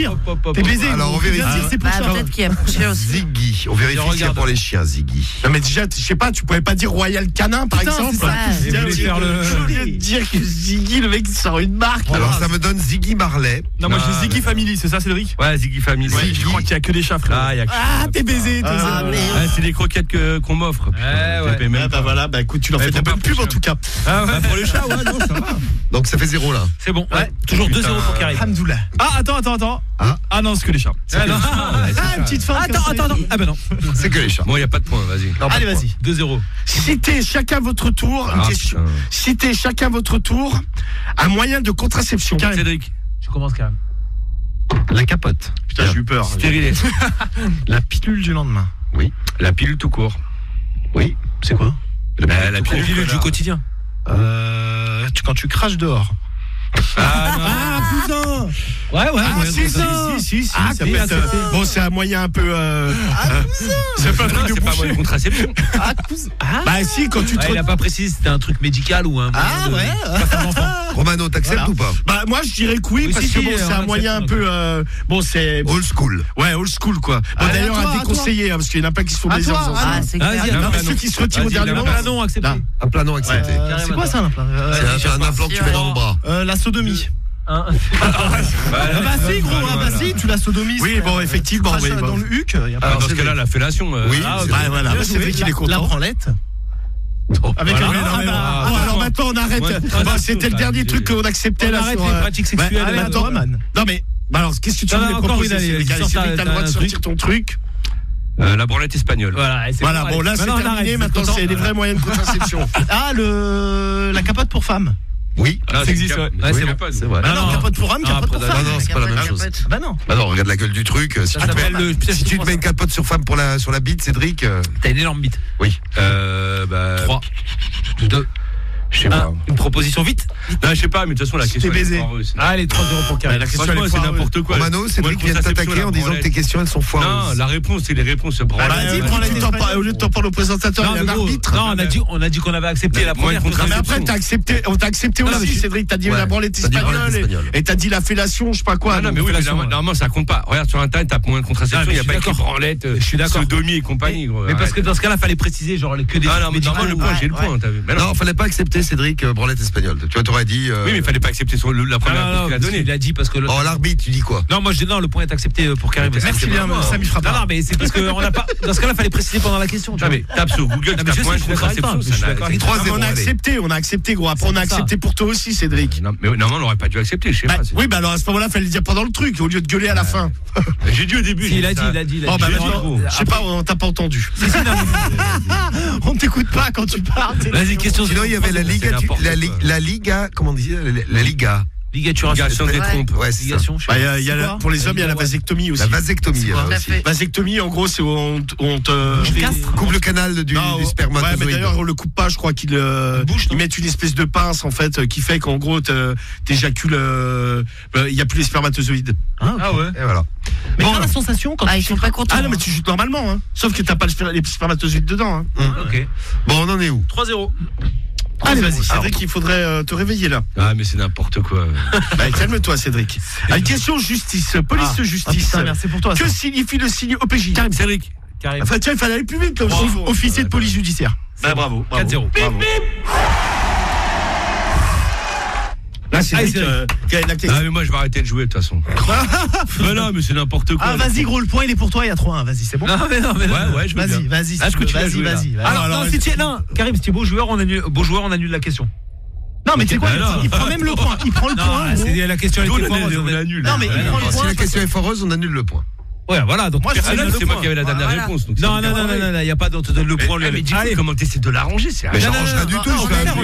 T'es baisé. Alors on vérifie. C'est pour ça. Peut-être qu'il y a pour chien aussi. Ziggy. On vérifie s'il y a pour les chiens, Ziggy. Non mais déjà, je sais pas, tu pouvais pas dire Royal Canin par exemple. c'est ça. Je voulais te dire que Ziggy, le mec il sort une marque. Alors ça me donne Ziggy Marley. Non, moi j'ai Ziggy Family, c'est ça Cédric? Ouais, Ziggy Family. Ouais, je crois qu'il y a que des chats, frère. Ah, t'es baisé, toi. C'est les croquettes qu'on m'offre. Ouais, bah voilà, bah écoute, tu leur fais ta bonne pub en tout cas. Ah ouais, pour les chats, ouais, non, ça va. Donc ça fait 0 là. C'est bon, ouais. Toujours 2-0 pour Karim. Hamdoullah. Ah, attends. Ah non, c'est que les chats. Une petite fin. Attends. Ah ben non. C'est que les chats. Bon, il n'y a pas de point, vas-y. Allez, vas-y. 2-0. Citez chacun votre tour. Une question. Citez chacun votre tour un moyen de contraception. Cédric. Je commence Karim. La capote. Putain, j'ai eu peur. Stérilé. La pilule du lendemain. Oui. La pilule tout court. Oui. C'est quoi? La pilule du quotidien. Quand tu craches dehors. Ah, cousin. Ouais. Si, ça peut être, bon, c'est un moyen un peu. C'est pas un truc de c'est pas boucher. une contraception. Bah si, quand tu te. Il a pas précisé si c'était un truc médical ou un. Romano, t'acceptes ou pas? Bah moi je dirais que oui, parce que bon, c'est un moyen un peu. Bon, c'est. Old school. Ouais, old school quoi. Bon, d'ailleurs, à déconseiller, parce qu'il y en a pas qui se font des gens. Ah, c'est clair. Ceux qui se retirent au dernier moment. Ah non, accepté. Un planon accepté. C'est quoi ça un implant? C'est un implant que tu mets dans le bras. La sodomie. Bah si gros, si tu la sodomies. Oui bon effectivement dans le huc. Dans ce cas-là la fellation. Oui. Voilà. C'est vrai qu'il est content. La branlette. Avec alors maintenant on arrête. C'était le dernier truc qu'on acceptait là. On arrête les pratiques sexuelles. Non mais alors qu'est-ce que tu voulais proposer? T'as le droit de sortir ton truc. La branlette espagnole. Voilà, bon là c'est terminé. Maintenant c'est les vrais moyens de contraception. La capote pour femmes. Oui, ça existe. Ouais, c'est bon. C'est vrai. Non, capote pour homme, capote pour femme. Non, c'est pas la même chose. Bah non. Bah non, regarde la gueule du truc. Si tu te mets une capote sur femme sur la bite, Cédric. T'as une énorme bite. Oui. 3, 2. Je sais pas. Une proposition vite. Non, je sais pas, mais de toute façon la question. Allez, 3-0 pour Karim. La question c'est n'importe quoi. Romano, Cédric vient de t'attaquer en disant que tes questions elles sont foireuses. Non, la réponse c'est les réponses. Vas-y, prends la tête au lieu de t'en parler au présentateur, il y a un arbitre. Non, on a dit qu'on avait accepté la première contraception. Mais après on t'a accepté aussi, Cédric, t'as dit la branlette espagnole et t'as dit la fellation, je sais pas quoi. Non, mais oui, normalement ça compte pas. Regarde sur internet, t'as moyen de contraception, il y a pas écrit branlette, sodomie et compagnie. Mais parce que dans ce cas-là, fallait préciser genre que des. Non, mais normalement le point, j'ai le point, t'as vu. Non, fallait pas accepter Cédric branlette espagnole. Tu vois, t'aurais dit. Oui, mais il fallait pas accepter la première réponse qu'il a donnée. Il a dit parce que. Oh, l'arbitre, tu dis quoi? Non, moi je dis non, le point est accepté pour Karim. Merci bien, ça m'y fera pas. Non, mais c'est parce que on a pas. Dans ce cas-là, il fallait préciser pendant la question. Non, mais tape sur Google, tu tapes moins de contraception. On a accepté, gros. Après, on a accepté pour toi aussi, Cédric. Non, mais normalement, on n'aurait pas dû accepter, je sais pas. Oui, bah alors à ce moment-là, il fallait le dire pendant le truc, au lieu de gueuler à la fin. J'ai dit au début. Il a dit. Oh, bah maintenant, je sais pas, on t'a pas entendu. On t'écoute pas quand tu parles. Vas-y, question. Sinon, il y avait la Liga, comment on dit la Liga. Ligaturation des trompes. Ouais, c'est ça. Pour les hommes, il y a la vasectomie aussi. La vasectomie. Vasectomie, en gros, c'est où on te coupe le canal du spermatozoïde. Ouais, mais d'ailleurs, on le coupe pas. Je crois qu'ils mettent une espèce de pince en fait qui fait qu'en gros, t'éjacules. Il y a plus les spermatozoïdes. Ah ouais. Et voilà. Mais la sensation quand ils sont pas contents. Ah non, mais tu joues normalement, hein. Sauf que t'as pas les spermatozoïdes dedans. Ok. Bon, on en est où? 3-0. Allez, vas-y, Cédric, il faudrait te réveiller là. Ah, mais c'est n'importe quoi. Calme-toi, Cédric. Une question justice, police de justice. Merci pour toi. Que signifie le signe OPJ? Karim, Cédric. Enfin, tiens, il fallait aller plus vite, là, officier de police judiciaire. Bravo. 4-0. Là, Cédric, mais moi, je vais arrêter de jouer, de toute façon. Mais non, mais c'est n'importe quoi. Ah, vas-y, gros, le point, il est pour toi, il y a 3-1. Vas-y, c'est bon? Non, mais. Ouais, je veux bien. Vas-y. Vas-y. Alors, Karim, si tu es beau joueur, on annule la question. Non, mais tu sais quoi, il prend même le point. Il prend le point. C'est la question, elle était foireuse. On annule. Non, mais il prend le point. Si la question est foireuse, on annule le point. Ouais, voilà, donc moi, c'est moi qui avais la dernière réponse. Non, il n'y a pas d'autre le point. Mais dis-moi comment t'essaies de l'arranger, c'est. Mais j'arrange pas du tout.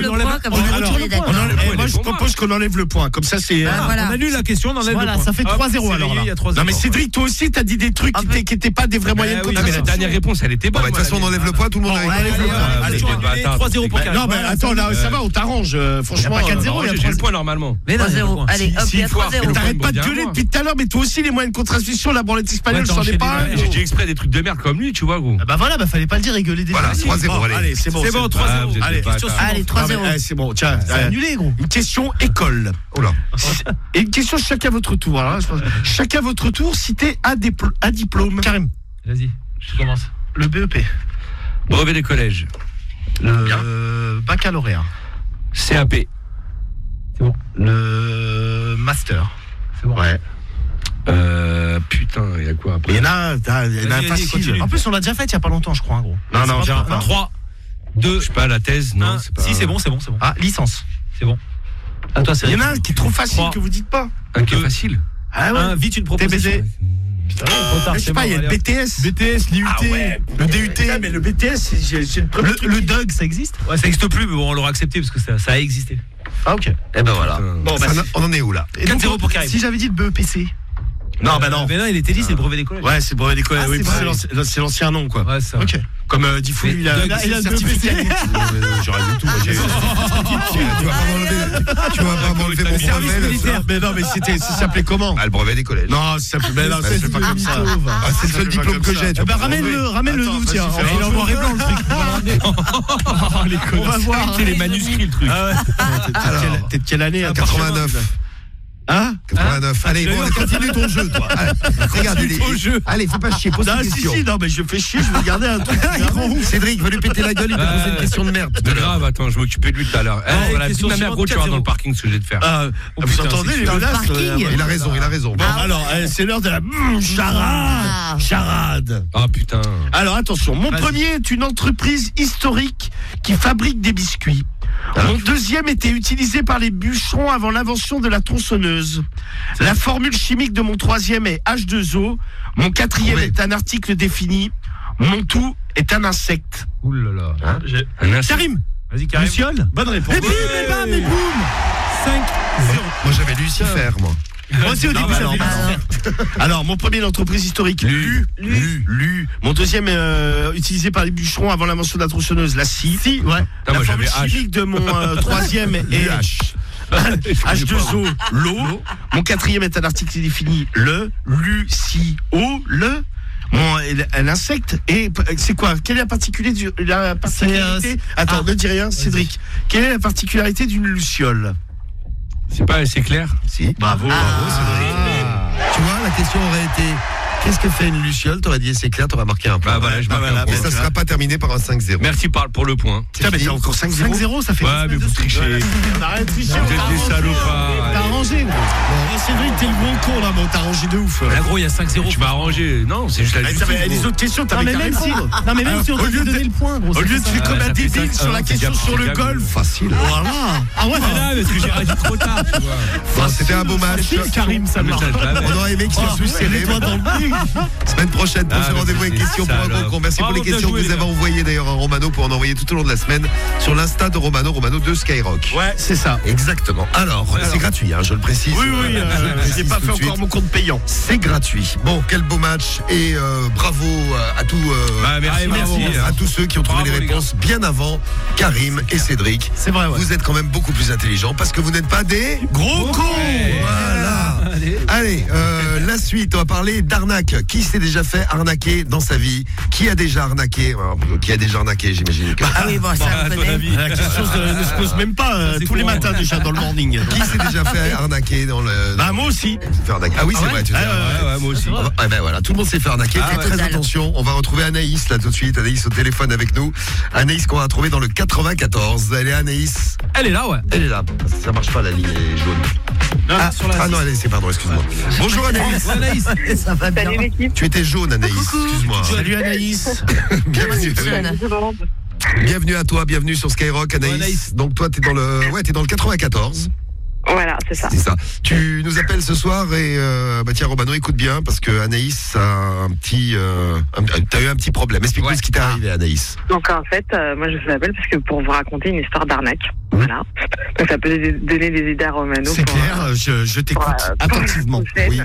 Moi, je propose qu'on enlève le point. Comme ça, c'est. On annule la question, on enlève le point. Voilà, ça fait 3-0 alors là. Non, mais Cédric, toi aussi, t'as dit des trucs qui n'étaient pas des vrais moyens de contraception. Mais la dernière réponse, elle était bonne. De toute façon, on enlève le point, tout le monde enlève le point. Allez, 3-0 pour Karim. Non, mais attends, là, ça va, on t'arrange. Franchement, 4-0, j'ai le point normalement. Mais 3-0. Allez, hop, il y a 3-0. T'arrêtes pas de gueuler depuis tout à l'heure, mais toi aussi, les moyens de contraception, la branlette espagnole. sérieux, je t'en ai pas un. J'ai dit exprès des trucs de merde comme lui, tu vois, gros. Bah voilà, fallait pas le dire, rigoler des Voilà, 3-0, allez. C'est bon, 3-0. Allez, 3-0. C'est bon, tiens. C'est annulé, gros. Une question école. Oh là. Et une question chacun votre tour. Alors, chacun votre tour, citez un diplôme. Karim. Vas-y, je commence. Le BEP. Brevet des collèges. Le baccalauréat. CAP. C'est bon. Le master. C'est bon. Ouais. Putain, il y a quoi après? Il y en a un facile. En plus, on l'a déjà fait il y a pas longtemps, je crois, gros. Non, 3, 2, Je sais pas, la thèse, non, c'est pas. Si, c'est bon. Ah, licence. C'est bon. À toi, c'est Il y en a un qui est trop facile que vous dites pas. Un qui est facile. Ah ouais. Vite une proposition. TBD. Putain, trop tard, Je sais pas, il y a le BTS. BTS, l'IUT, le DUT. Mais le BTS, c'est le premier. le DUG, ça existe? Ouais, ça n'existe plus, mais bon, on l'aura accepté parce que ça a existé. Ah, ok. Eh ben voilà. Bon, bah, On en est où là? 4-0 pour Karim. Si j'avais dit le BEPC. Non, bah non. Mais non, il était dit, c'est le brevet des collèges. Ouais, c'est le brevet des collèges. Ah, Oui, c'est c'est l'ancien nom, quoi. Ouais, ça. Ok. Comme Diffoul, il a il a le certificat. J'aurais vu tout. Moi, j'ai. Tu vas pas m'enlever mon brevet. Mais non, mais ça s'appelait comment? Ah, le brevet des collèges. Non, ça s'appelait. Mais non, ça s'appelait pas comme ça. Ah, c'est le seul diplôme que j'ai. Ramène-le, nous, tiens. Il est en noir et blanc, le truc. On va voir. C'est les manuscrits, le truc. T'es de quelle année? 89. Hein? 89. Allez, bon, continue ton jeu, toi. Allez, regarde, allez, fais pas chier, pose une question. Si, non, mais je fais chier, je vais regarder un truc. Cédric, va lui péter la gueule, il t'a posé une question de merde. C'est grave, attends, je m'occupais de lui tout à l'heure. La petite ma mère, gros, tu vas dans le parking, ce que j'ai de faire. Vous entendez les menaces? Il a raison. Bon, alors, c'est l'heure de la charade. Ah putain. Alors, attention, mon premier est une entreprise historique qui fabrique des biscuits. Mon deuxième était utilisé par les bûcherons avant l'invention de la tronçonneuse. La formule chimique de mon troisième est H2O. Mon quatrième est un article défini. Mon tout est un insecte. Ouh là là. Un insecte. Karim. Vas-y, Karim. Luciole. Bonne réponse. Et bim, et bam, et boum. 5-0. Moi, j'avais Lucifer, moi. Moi aussi, au début, j'avais Alors, mon premier, l'entreprise historique. Lu. Mon deuxième, utilisé par les bûcherons avant l'invention de la tronçonneuse. La scie. Ouais. Moi, La formule j'avais H. chimique de mon troisième est H2O, l'eau. Mon quatrième est un article défini. Le. L'insecte. Et c'est quoi? Quelle est la particularité Attends, ne dis rien, Cédric. Quelle est la particularité d'une luciole? C'est pas assez clair? Si. Bravo, Cédric. Tu vois, la question aurait été qu'est-ce que fait une luciole? T'aurais dit c'est clair, t'aurais marqué un point. Bah voilà, je marque un Mais point. ça sera pas terminé par un 5-0. Merci pour le point. Putain, mais c'est encore 5-0. 5-0, ça fait. Ouais, mais vous trichez. Arrête de tricher. Vous êtes des salopards. T'as arrangé, gros. Bon, Cédric, t'es le gros con là, bon, t'as rangé de ouf. Là, gros, il y a 5-0. Tu m'as arrangé. Non, c'est juste la justice. Les autres questions, t'avais qu'à répondre. Non, mais même si on te donné le point, gros. Au lieu de faire comme un débile sur la question sur le golf. Facile. Voilà. Ah ouais, Là, parce que j'ai réagi trop tard, tu vois. C'était un beau match. Karim, ça marche. On aurait aimé qu'il soit plus serré. Semaine prochaine, prochain rendez-vous avec questions pour un concours. Merci pour les questions que vous avez envoyées d'ailleurs à Romano pour en envoyer tout au long de la semaine sur l'Insta de Romano de Skyrock. Ouais, c'est ça. Exactement. Alors, c'est gratuit, je le précise. Oui, j'ai pas fait encore mon compte payant. C'est gratuit. Bon, quel beau match et bravo à tous. Merci. À tous ceux qui ont trouvé les réponses bien avant Karim et Cédric. C'est vrai, ouais. Vous êtes quand même beaucoup plus intelligents parce que vous n'êtes pas des Gros cons. Voilà. Allez, la suite, on va parler d'arnaque. Qui s'est déjà fait arnaquer dans sa vie? Qui a déjà arnaqué? Qui a déjà arnaqué, j'imagine. Ah oui, bon, ça, À ton avis. La question ne se pose même pas tous les matins déjà dans le morning. Qui s'est déjà fait arnaquer dans le... Bah moi aussi. Ah oui, c'est vrai, tu sais. Ouais, moi aussi. Ben voilà, tout le monde s'est fait arnaquer. Faites très total. attention. On va retrouver Anaïs là tout de suite. Anaïs au téléphone avec nous. Anaïs qu'on va trouver dans le 94. Elle est Anaïs. Elle est là, ouais. Elle est là. Ça marche pas, la ligne est jaune. Non, Anaïs, pardon, excuse-moi. Bonjour Anaïs. Anaïs. Ça va bien. Salut l'équipe. Tu étais jaune, Anaïs. Excuse-moi. Salut Anaïs. Bienvenue. Bienvenue à toi, bienvenue sur Skyrock, Anaïs. Anaïs. Donc toi, t'es dans le 94. Voilà, c'est ça. C'est ça. Tu nous appelles ce soir et tiens Romano, écoute bien parce que Anaïs a un petit, t'as eu un petit problème. Explique-nous ce qui t'est arrivé, Anaïs. Donc en fait, moi je vous appelle parce que pour vous raconter une histoire d'arnaque. Voilà. Donc ça peut donner des idées à Romano. C'est clair, je t'écoute attentivement. Oui.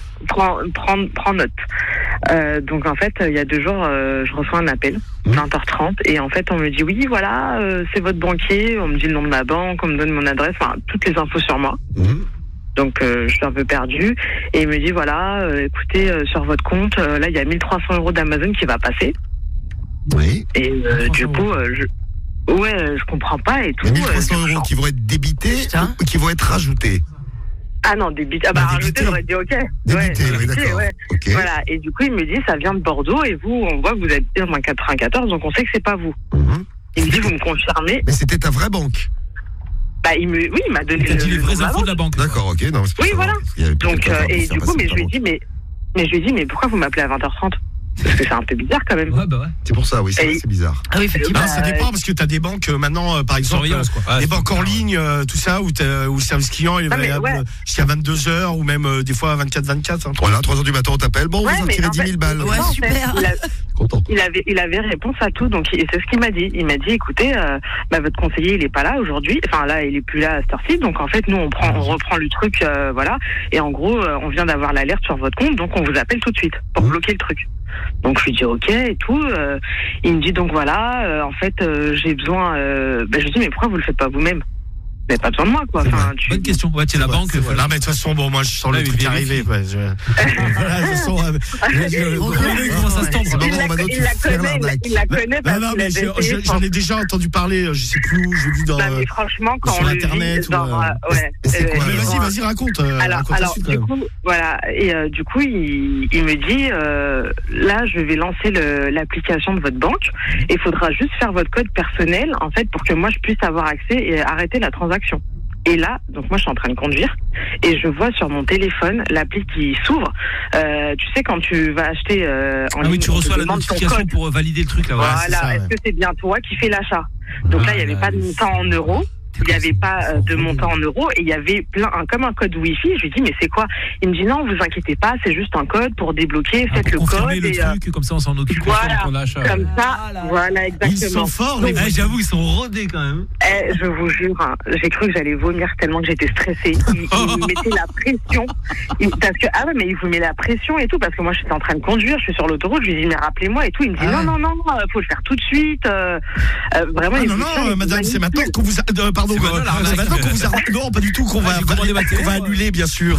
Prends note. Donc en fait, il y a 2 jours, je reçois un appel, 20h30, et en fait on me dit oui, voilà, c'est votre banquier, on me dit le nom de ma banque, on me donne mon adresse, enfin toutes les infos sur moi. Donc je suis un peu perdue et il me dit voilà, écoutez, sur votre compte, là il y a 1 300 € d'Amazon qui va passer. Oui. Et du coup, je comprends pas et tout. 1 300 € qui vont être débités ou qui vont être rajoutés? Ah non, débité. Ah bah rajouter, j'aurais dit ok. Débité, oui, d'accord. Ouais. Okay. Voilà. Et du coup, il me dit ça vient de Bordeaux et vous, on voit que vous êtes en 94, donc on sait que c'est pas vous. Il me dit vous me confirmez. Mais c'était ta vraie banque? Bah il m'a donné les vraies infos de la banque. D'accord, ok. Non, c'est oui, voilà. Donc et du coup, mais je lui ai dit mais pourquoi vous m'appelez à 20h30? Parce que c'est un peu bizarre quand même. Ouais, bah ouais. C'est pour ça, oui, c'est bizarre. Ah oui, effectivement. Ça dépend parce que tu as des banques maintenant, par exemple, des banques en ligne, tout ça, où le service client est valable jusqu'à 22h ou même des fois 24-24. Hein. Voilà, 3h du matin, on t'appelle. Bon, vous en tirez 10 000 balles. Ouais, super. Il avait réponse à tout, donc c'est ce qu'il m'a dit. Il m'a dit, écoutez, votre conseiller, il est pas là aujourd'hui. Enfin là, il est plus là à cette heure-ci. Donc en fait, nous, on reprend le truc, voilà. Et en gros, on vient d'avoir l'alerte sur votre compte, donc on vous appelle tout de suite pour bloquer le truc. Donc je lui dis ok et tout. Il me dit donc voilà, en fait j'ai besoin. Je lui dis mais pourquoi vous le faites pas vous-même? Vous n'avez pas besoin de moi quoi. Enfin, bonne question. Ouais, tu es la banque. Non mais de toute façon bon moi je sens le truc arriver. Voilà, de toute façon. Comment ça se tente? Il la connaît. Non mais j'en ai déjà entendu parler. Je sais plus où. J'ai vu dans. Mais franchement quand sur on internet. Mais vas-y raconte. Alors du coup voilà et du coup il me dit là je vais lancer l'application de votre banque et il faudra juste faire votre code personnel en fait pour que moi je puisse avoir accès et arrêter la transaction. Et là, donc moi je suis en train de conduire et je vois sur mon téléphone l'appli qui s'ouvre. Tu sais quand tu vas acheter en ligne, oui, tu reçois la notification pour valider le truc là. Voilà, est-ce que c'est bien toi qui fais l'achat? Donc là, il n'y avait pas de montant en euros. Il n'y avait pas de montant en euros et il y avait comme un code Wi-Fi. Je lui dis mais c'est quoi? Il me dit non, vous inquiétez pas, c'est juste un code pour débloquer. Faites le code le truc, comme ça on s'en occupe. Voilà, pour l'achat. Comme ça, voilà exactement. Ils sont forts. Donc, j'avoue ils sont rodés quand même. Je vous jure, j'ai cru que j'allais vomir tellement que j'étais stressée. Il me mettait la pression parce que mais il vous met la pression et tout parce que moi j'étais en train de conduire, je suis sur l'autoroute, je lui dis mais rappelez-moi et tout. Il me dit non, faut le faire tout de suite. Vraiment. Non, madame, c'est maintenant qu'on vous pardon. C'est maintenant qu'on vous a... Non, pas du tout, qu'on va annuler, bien sûr.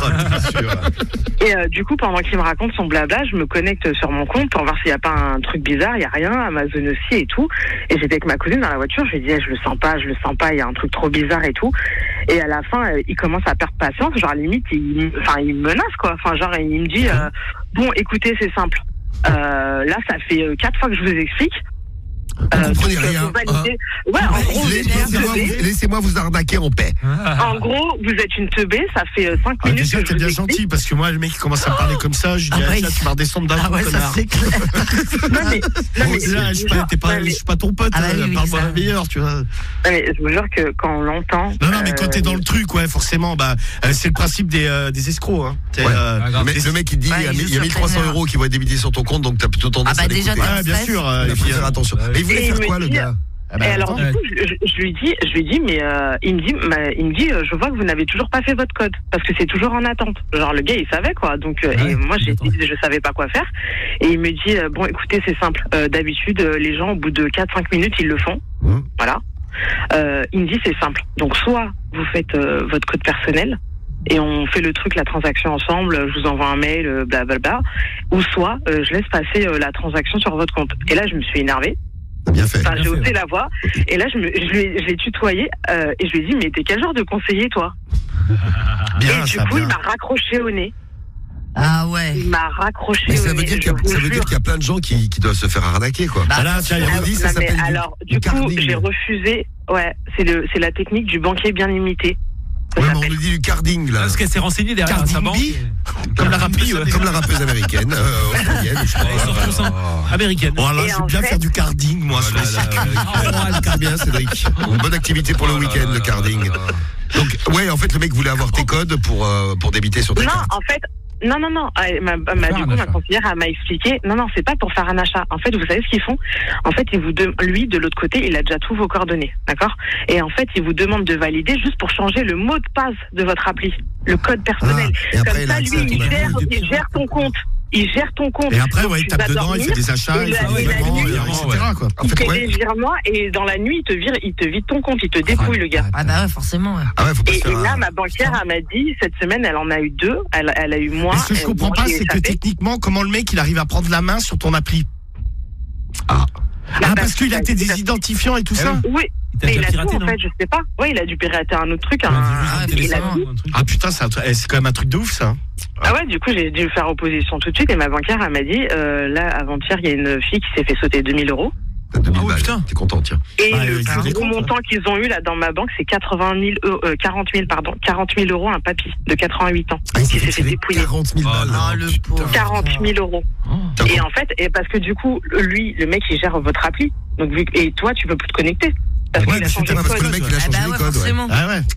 Et du coup, pendant qu'il me raconte son blabla, je me connecte sur mon compte pour voir s'il n'y a pas un truc bizarre. Il n'y a rien, Amazon aussi et tout. Et j'étais avec ma cousine dans la voiture, je lui dis je le sens pas, il y a un truc trop bizarre et tout. Et à la fin, il commence à perdre patience, genre limite, il me menace quoi. Enfin, genre, il me dit bon, écoutez, c'est simple. Là, ça fait 4 fois que je vous explique. Vous comprenez rien. En gros, laissez-moi vous arnaquer en paix. En gros, vous êtes une teubée, ça fait 5 minutes. Déjà, t'es bien gentil parce que moi, le mec qui commence à me parler comme ça, je dis là, tu vas redescendre d'un coup, connard. C'est clair. Là, je suis pas ton pote, parle-moi la meilleure, tu vois. Mais je vous jure que quand on l'entend. Non, mais quand t'es dans le truc, ouais, forcément, c'est le principe des escrocs, hein. Le mec, il dit il y a 1 300 € qui vont être débités sur ton compte, donc t'as plutôt tendance à l'écouter. Bien sûr. Il faut faire attention. Il voulait faire quoi le gars? Et alors du coup, je lui dis, mais il me dit, je vois que vous n'avez toujours pas fait votre code parce que c'est toujours en attente. Genre le gars, il savait quoi. Donc et moi, je savais pas quoi faire. Et il me dit, bon, écoutez, c'est simple. D'habitude, les gens au bout de 4-5 minutes, ils le font. Voilà. Il me dit, c'est simple. Donc soit vous faites votre code personnel. Et on fait le truc, la transaction ensemble, je vous envoie un mail, blablabla. Ou soit, je laisse passer la transaction sur votre compte. Et là, je me suis énervée. Bien fait. Enfin, j'ai haussé la voix. Et là, je l'ai tutoyé. Et je lui ai dit, mais t'es quel genre de conseiller, toi? Bien, et du coup, il m'a raccroché au nez. Ah ouais. Il m'a raccroché au nez. Ça veut dire qu'il y a plein de gens qui doivent se faire arnaquer, quoi. Là, tiens, il dit, ça s'appelle du coup, j'ai refusé. Ouais, c'est la technique du banquier bien imité. Ouais, mais on nous dit du carding là. Parce qu'elle s'est renseignée derrière sa banque. Comme la rappeuse américaine. Américaine. Voilà, j'aime bien faire du carding, moi. Très bien, Cédric. Une bonne activité pour le week-end, le carding. Donc, ouais, en fait, le mec voulait avoir tes codes pour débiter sur tes cartes. Non, en fait. Non. Du coup, ma conseillère m'a expliqué. Non, c'est pas pour faire un achat. En fait, vous savez ce qu'ils font? En fait, lui, de l'autre côté, il a déjà tous vos coordonnées. D'accord? Et en fait, il vous demande de valider juste pour changer le mot de passe de votre appli. Le code personnel. Comme ça, lui, il gère ton compte. il gère ton compte. Et après, il tape dedans, il fait des achats, il fait des virements, etc. Quoi. Il fait des virements et dans la nuit, il te vide ton compte, il te dépouille, le gars. Ah bah ouais, forcément. Et là, ma banquière, elle m'a dit, cette semaine, elle en a eu 2. Elle a eu moi. Mais ce que je comprends pas, c'est que techniquement, comment le mec, il arrive à prendre la main sur ton appli? Parce qu'il a tes identifiants et tout ça? Oui. Mais il a tout, en fait, je sais pas. Oui, il a dû pirater un autre truc. Putain, c'est quand même un truc de ouf, ça. Du coup, j'ai dû faire opposition tout de suite et ma banquière, elle m'a dit, là, avant-hier, il y a une fille qui s'est fait sauter 2000 €. 2000 balles, t'es content, tiens. Et le plus gros montant qu'ils ont eu là dans ma banque, c'est 40 000 €, un papy de 88 ans qui s'est fait dépouiller. 40 000 balles. 40 000 €. Et en fait, parce que du coup, lui, le mec, il gère votre appli. Donc, et toi, tu peux plus te connecter. Parce qu'il a changé de code. Parce que le mec, il a changé les codes.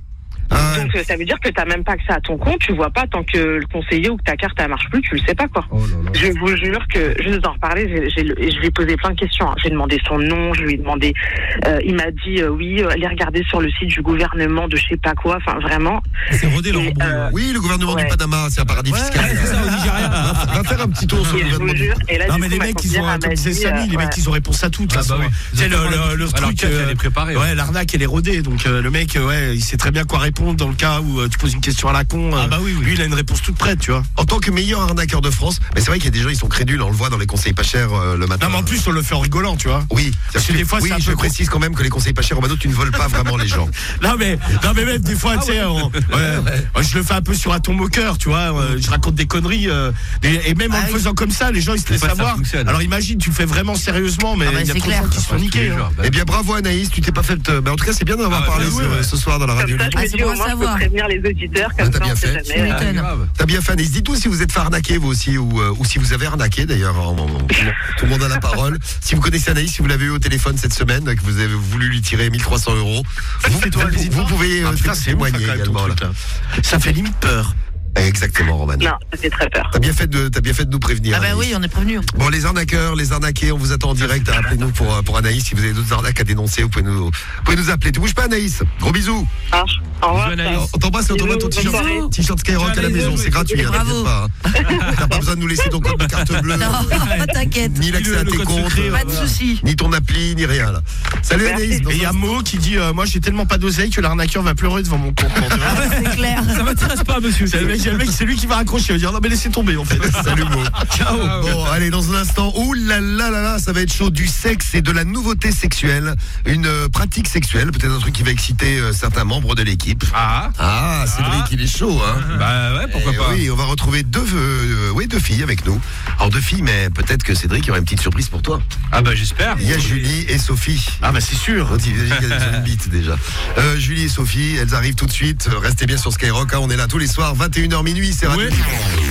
Donc ça veut dire que t'as même pas accès à ton compte, tu vois pas tant que le conseiller ou que ta carte elle marche plus, tu le sais pas quoi. Je vous jure que juste d'en reparler, je lui ai posé plein de questions. J'ai demandé son nom, je lui ai demandé, il m'a dit oui, allez regarder sur le site du gouvernement de je sais pas quoi, enfin vraiment. C'est rodé le oui, le gouvernement du Panama, c'est un paradis fiscal. C'est ça au Nigeria. Va faire un petit tour sur le gouvernement. Non mais les mecs ils ont, comme disait Samy, les mecs ils ont réponse à tout. C'est le truc, l'arnaque elle est rodée, donc le mec il sait très bien quoi répondre dans le cas où tu poses une question à la con. Lui il a une réponse toute prête, tu vois. En tant que meilleur arnaqueur de France, mais c'est vrai qu'il y a des gens, ils sont crédules, on le voit dans les conseils pas chers le matin. Non mais en plus on le fait en rigolant, tu vois. Oui, parce que des fois oui, je précise quand même que les conseils pas chers, Romano, tu ne voles pas vraiment les gens. Non mais même des fois, tu sais, je le fais un peu sur un ton moqueur, tu vois. Je raconte des conneries et même en le faisant comme ça, les gens ils se laissent savoir. Alors imagine, tu le fais vraiment sérieusement, mais il y a trop de gens qui se font niquer. Eh bien bravo Anaïs, tu t'es pas fait. En tout cas, c'est bien d'avoir parlé ce soir dans la radio. Moi, je peux prévenir les auditeurs comme ça, on sait jamais. T'as bien fait, Anaïs. Dites-nous si vous êtes fait arnaquer vous aussi ou si vous avez arnaqué d'ailleurs. Tout le monde a la parole. Si vous connaissez Anaïs, si vous l'avez eu au téléphone cette semaine, que vous avez voulu lui tirer 1 300 €, vous pouvez témoigner également. Ça fait limite peur. Exactement, Romano. Non, ça fait très peur. T'as bien fait de nous prévenir. Ah bah oui, on est prévenus. Bon, les arnaqueurs, les arnaqués, on vous attend en direct. Appelez-nous pour Anaïs. Si vous avez d'autres arnaques à dénoncer, vous pouvez nous appeler. Tu bouges pas, Anaïs. Gros bisous. Au revoir. On t'embrasse et on t'envoie ton t-shirt Skyrock à la maison. C'est gratuit, t'inquiète pas. T'as pas besoin de nous laisser ton code de carte bleue. Non, t'inquiète. Ni l'accès à tes comptes. Pas de soucis. Ni ton appli, ni rien là. Salut Anaïs. Et il y a Mo qui dit moi j'ai tellement pas d'oseille que l'arnaqueur va pleurer devant mon compte. C'est clair. Ça m'intéresse pas, monsieur. C'est lui qui va raccrocher, il va dire non mais laissez tomber en fait. Salut Mo. Ciao. Bon, allez, dans un instant, ça va être chaud, du sexe et de la nouveauté sexuelle, une pratique sexuelle, peut-être un truc qui va exciter certains membres de l'équipe. Cédric, il est chaud, hein. Bah ouais, pourquoi pas. Oui, on va retrouver deux filles avec nous. Alors 2 filles, mais peut-être que Cédric, il y aura une petite surprise pour toi. Ah bah j'espère. Il y a Julie et Sophie. Ah bah c'est sûr. On dit qu'elles ont une bite déjà. Julie et Sophie, elles arrivent tout de suite. Restez bien sur Skyrock, hein. On est là tous les soirs, 21h minuit, c'est Radio Libre.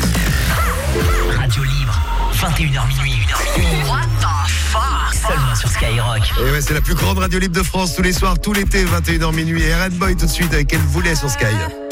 Radio Libre, 21h minuit, 1h. What the fuck? Seulement sur Skyrock. Et ouais, c'est la plus grande radio libre de France tous les soirs, tout l'été, 21h minuit. Et Red Boy tout de suite avec Elle voulait sur Sky.